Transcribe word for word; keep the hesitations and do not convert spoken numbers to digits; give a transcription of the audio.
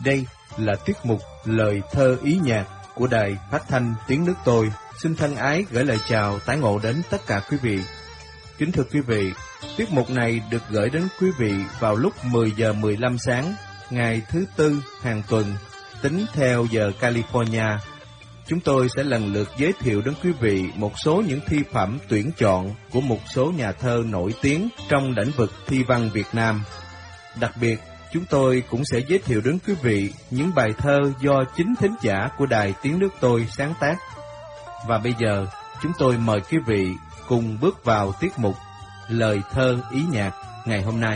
Đây là tiết mục Lời thơ ý nhạc của Đài Phát thanh Tiếng nước tôi. Xin thân ái gửi lời chào tái ngộ đến tất cả quý vị. Kính thưa quý vị, tiết mục này được gửi đến quý vị vào lúc mười giờ mười lăm sáng, ngày thứ Tư hàng tuần, tính theo giờ California. Chúng tôi sẽ lần lượt giới thiệu đến quý vị một số những thi phẩm tuyển chọn của một số nhà thơ nổi tiếng trong lĩnh vực thi văn Việt Nam. Đặc biệt, chúng tôi cũng sẽ giới thiệu đến quý vị những bài thơ do chính thính giả của Đài Tiếng nước tôi sáng tác. Và bây giờ, chúng tôi mời quý vị cùng bước vào tiết mục Lời thơ ý nhạc ngày hôm nay.